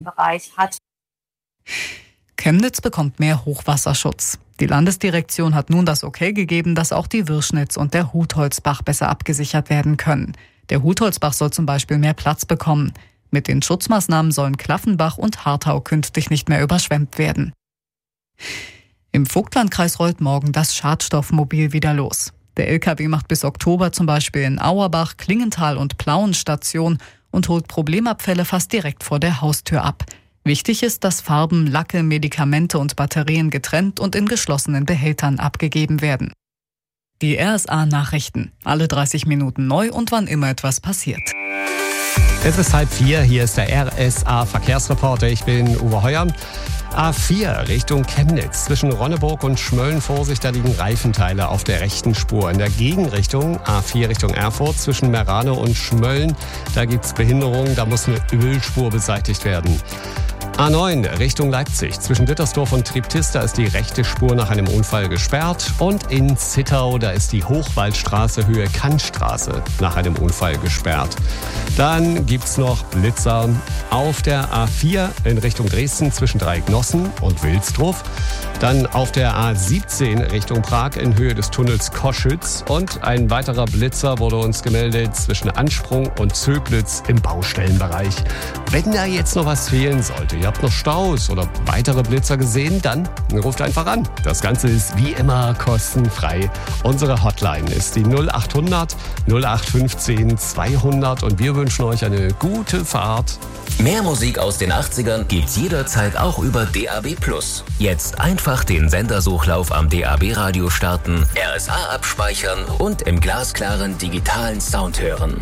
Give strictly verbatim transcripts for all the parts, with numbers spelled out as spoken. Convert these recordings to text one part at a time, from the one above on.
Bereich hat. Chemnitz bekommt mehr Hochwasserschutz. Die Landesdirektion hat nun das Okay gegeben, dass auch die Wirschnitz und der Hutholzbach besser abgesichert werden können. Der Hutholzbach soll zum Beispiel mehr Platz bekommen. Mit den Schutzmaßnahmen sollen Klaffenbach und Hartau künftig nicht mehr überschwemmt werden. Im Vogtlandkreis rollt morgen das Schadstoffmobil wieder los. Der L K W macht bis Oktober zum Beispiel in Auerbach, Klingenthal und Plauen Station und holt Problemabfälle fast direkt vor der Haustür ab. Wichtig ist, dass Farben, Lacke, Medikamente und Batterien getrennt und in geschlossenen Behältern abgegeben werden. Die R S A-Nachrichten. Alle dreißig Minuten neu und wann immer etwas passiert. Es ist halb vier, hier ist der R S A-Verkehrsreporter. Ich bin Uwe Heuer. A vier Richtung Chemnitz. Zwischen Ronneburg und Schmölln, Vorsicht, da liegen Reifenteile auf der rechten Spur. In der Gegenrichtung A vier Richtung Erfurt zwischen Merano und Schmölln, da gibt's Behinderungen, da muss eine Ölspur beseitigt werden. A neun Richtung Leipzig. Zwischen Dittersdorf und Treptis, da ist die rechte Spur nach einem Unfall gesperrt. Und in Zittau, da ist die Hochwaldstraße Höhe Kantstraße nach einem Unfall gesperrt. Dann gibt's noch Blitzer auf der A vier in Richtung Dresden zwischen Dreiecknossen und Wilsdruff. Dann auf der A siebzehn Richtung Prag in Höhe des Tunnels Koschütz. Und ein weiterer Blitzer wurde uns gemeldet zwischen Ansprung und Zöblitz im Baustellenbereich. Wenn da jetzt noch was fehlen sollte, ihr habt noch Staus oder weitere Blitzer gesehen, dann ruft einfach an. Das Ganze ist wie immer kostenfrei. Unsere Hotline ist die null acht hundert null acht fünfzehn zweihundert und wir wünschen euch eine gute Fahrt. Mehr Musik aus den achtzigern gibt's jederzeit auch über D A B plus. Jetzt einfach den Sendersuchlauf am D A B-Radio starten, R S A abspeichern und im glasklaren digitalen Sound hören.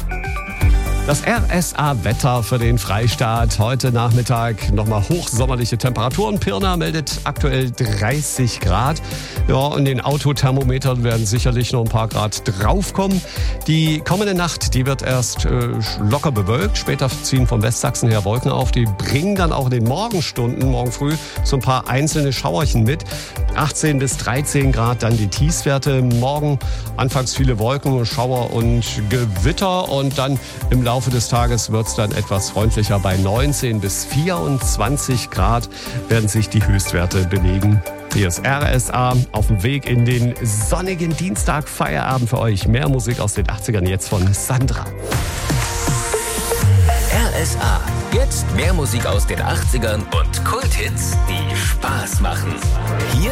Das R S A-Wetter für den Freistaat. Heute Nachmittag nochmal hochsommerliche Temperaturen. Pirna meldet aktuell dreißig Grad. Ja, und den Autothermometern werden sicherlich noch ein paar Grad draufkommen. Die kommende Nacht, die wird erst äh, locker bewölkt. Später ziehen von Westsachsen her Wolken auf. Die bringen dann auch in den Morgenstunden, morgen früh, so ein paar einzelne Schauerchen mit. achtzehn bis dreizehn Grad dann die Tiefstwerte. Morgen anfangs viele Wolken, Schauer und Gewitter. Und dann im Laufe des Tages wird es dann etwas freundlicher. Bei neunzehn bis vierundzwanzig Grad werden sich die Höchstwerte bewegen. Hier ist R S A auf dem Weg in den sonnigen Dienstag. Feierabend für euch. Mehr Musik aus den achtzigern jetzt von Sandra. R S A. Jetzt mehr Musik aus den achtzigern und Kulthits, die Spaß machen. Hier